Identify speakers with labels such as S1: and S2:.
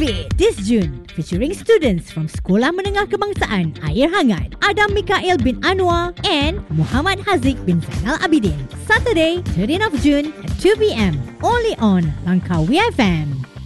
S1: Update this June featuring students from Sekolah Menengah Kebangsaan Air Hangat, Adam Mikael bin Anwar and Muhammad Haziq bin Zainal Abidin. Saturday, 13th of June at 2 p.m. only on Langkawi FM.